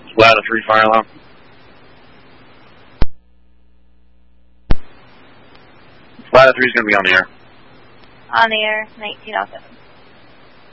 Flat a 3 fire alarm. Flat a 3 is going to be on the air. On the air, 1907.